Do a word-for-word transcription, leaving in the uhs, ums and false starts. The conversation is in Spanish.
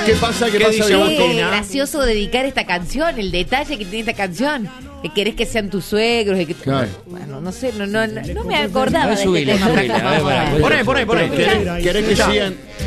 ¿Qué pasa? ¿Qué, ¿Qué pasa? dice Diego? Agustín? Qué gracioso dedicar esta canción, el detalle que tiene esta canción. Que querés que sean tus suegros. Y que... Claro. Bueno, no sé, no, no, no, no me acordaba A ver, de subile, este tema. subile, a ver, pará. Poné, poné, poné. ¿Querés, querés que sigan,